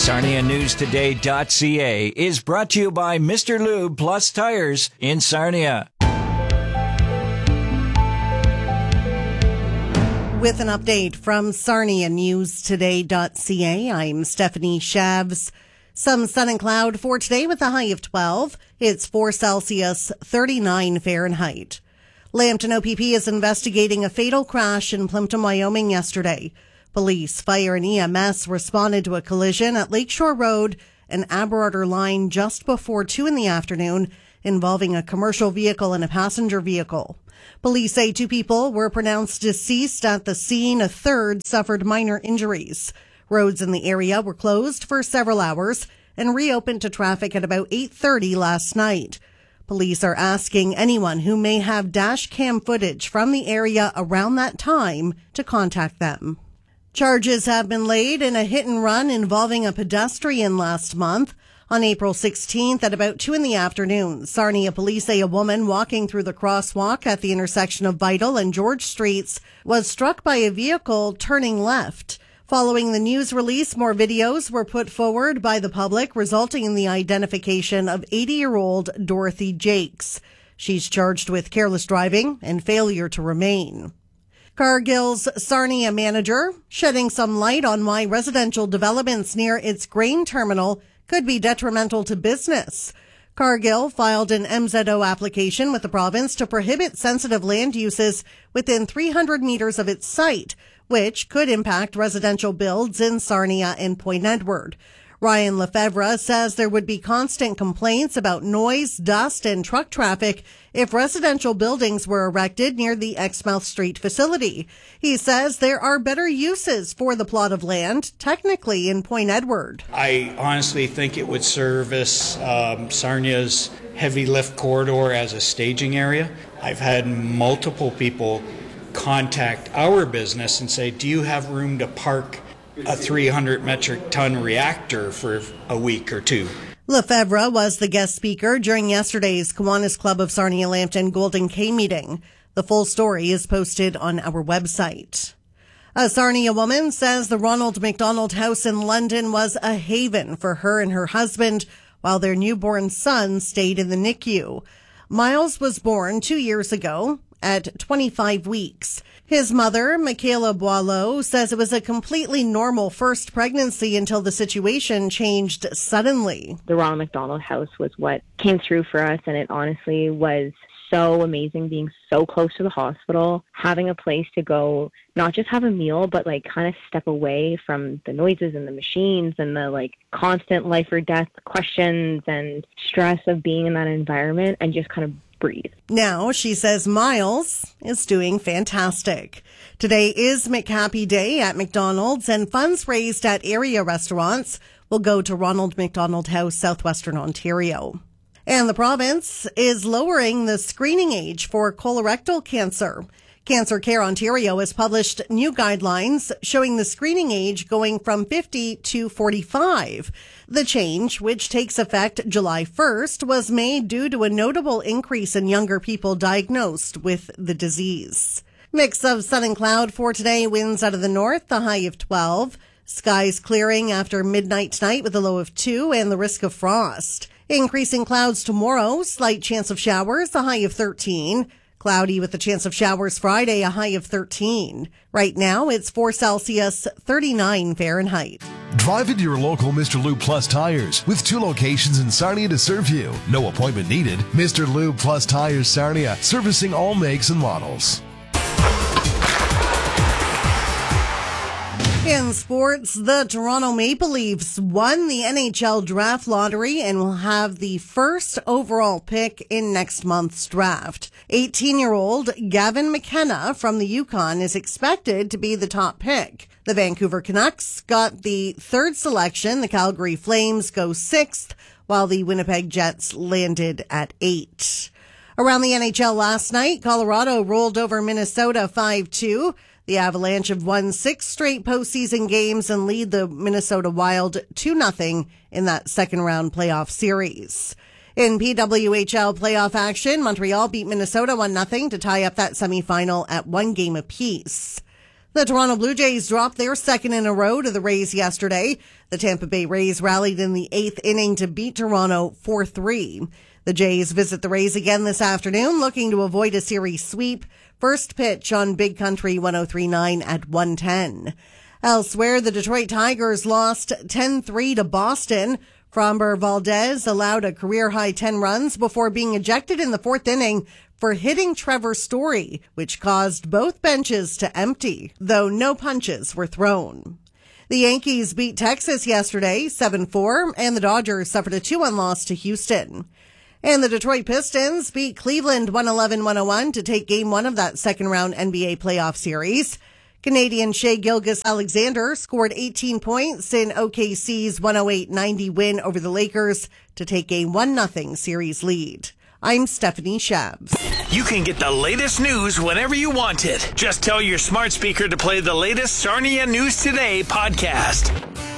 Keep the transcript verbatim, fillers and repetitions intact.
Sarnia News Today dot C A is brought to you by Mister Lube Plus Tires in Sarnia. With an update from Sarnia News Today dot C A, I'm Stephanie Shavs. Some sun and cloud for today with a high of twelve. It's four Celsius, thirty-nine Fahrenheit. Lambton O P P is investigating a fatal crash in Plimpton, Wyoming yesterday. Police, fire, and E M S responded to a collision at Lakeshore Road and Aberarder Line just before two in the afternoon involving a commercial vehicle and a passenger vehicle. Police say two people were pronounced deceased at the scene. A third suffered minor injuries. Roads in the area were closed for several hours and reopened to traffic at about eight thirty last night. Police are asking anyone who may have dash cam footage from the area around that time to contact them. Charges have been laid in a hit and run involving a pedestrian last month. On April sixteenth at about two in the afternoon, Sarnia police say a woman walking through the crosswalk at the intersection of Vital and George Streets was struck by a vehicle turning left. Following the news release, more videos were put forward by the public, resulting in the identification of eighty-year-old Dorothy Jakes. She's charged with careless driving and failure to remain. Cargill's Sarnia manager shedding some light on why residential developments near its grain terminal could be detrimental to business. Cargill filed an M Z O application with the province to prohibit sensitive land uses within three hundred meters of its site, which could impact residential builds in Sarnia and Point Edward. Ryan Lefebvre says there would be constant complaints about noise, dust, and truck traffic if residential buildings were erected near the Exmouth Street facility. He says there are better uses for the plot of land, technically in Point Edward. I honestly think it would service um, Sarnia's heavy lift corridor as a staging area. I've had multiple people contact our business and say, do you have room to park a three hundred metric ton reactor for a week or two? Lefebvre was the guest speaker during yesterday's Kiwanis Club of Sarnia Lambton Golden K meeting. The full story is posted on our website. A Sarnia woman says the Ronald McDonald House in London was a haven for her and her husband while their newborn son stayed in the N I C U. Miles was born two years ago at twenty-five weeks. His mother, Michaela Boileau, says it was a completely normal first pregnancy until the situation changed suddenly. The Ronald McDonald House was what came through for us, and it honestly was so amazing being so close to the hospital, having a place to go, not just have a meal, but like kind of step away from the noises and the machines and the like constant life or death questions and stress of being in that environment and just kind of breathe. Now, she says Miles is doing fantastic. Today is McHappy Day at McDonald's, and funds raised at area restaurants will go to Ronald McDonald House, Southwestern Ontario. And the province is lowering the screening age for colorectal cancer. Cancer Care Ontario has published new guidelines showing the screening age going from fifty to forty-five. The change, which takes effect July first, was made due to a notable increase in younger people diagnosed with the disease. Mix of sun and cloud for today, winds out of the north, the high of twelve. Skies clearing after midnight tonight with a low of two and the risk of frost. Increasing clouds tomorrow, slight chance of showers, the high of thirteen. Cloudy with a chance of showers Friday, a high of thirteen. Right now, it's four Celsius, thirty-nine Fahrenheit. Drive into your local Mister Lube Plus Tires with two locations in Sarnia to serve you. No appointment needed. Mister Lube Plus Tires Sarnia, servicing all makes and models. In sports, the Toronto Maple Leafs won the N H L draft lottery and will have the first overall pick in next month's draft. eighteen-year-old Gavin McKenna from the Yukon is expected to be the top pick. The Vancouver Canucks got the third selection. The Calgary Flames go sixth, while the Winnipeg Jets landed at eight. Around the N H L last night, Colorado rolled over Minnesota five two. The Avalanche have won six straight postseason games and lead the Minnesota Wild two nothing in that second round playoff series. In P W H L playoff action, Montreal beat Minnesota one nothing to tie up that semifinal at one game apiece. The Toronto Blue Jays dropped their second in a row to the Rays yesterday. The Tampa Bay Rays rallied in the eighth inning to beat Toronto four three. The Jays visit the Rays again this afternoon, looking to avoid a series sweep. First pitch on Big Country one oh three point nine at one ten. Elsewhere, the Detroit Tigers lost ten three to Boston. Framber Valdez allowed a career-high ten runs before being ejected in the fourth inning for hitting Trevor Story, which caused both benches to empty, though no punches were thrown. The Yankees beat Texas yesterday, seven four, and the Dodgers suffered a two one loss to Houston. And the Detroit Pistons beat Cleveland one eleven to one oh one to take game one of that second-round N B A playoff series. Canadian Shai Gilgeous-Alexander scored eighteen points in O K C's one oh eight ninety win over the Lakers to take a one nothing series lead. I'm Stephanie Shabs. You can get the latest news whenever you want it. Just tell your smart speaker to play the latest Sarnia News Today podcast.